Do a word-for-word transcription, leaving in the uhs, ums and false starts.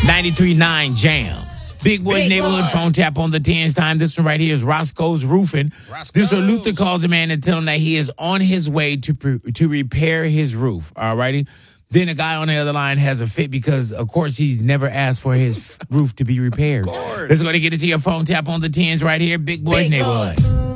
ninety-three point nine Jams. Big Boy's Big Neighborhood Boy. phone tap on the tens time. This one right here is Roscoe's Roofing. Roscoe's. This one, Luther calls the man and tell him that he is on his way to pre- to repair his roof. All righty. Then a guy on the other line has a fit because, of course, he's never asked for his roof to be repaired. Let's go to get it to your phone tap on the tens right here. Big Boy's Big Neighborhood. Boy.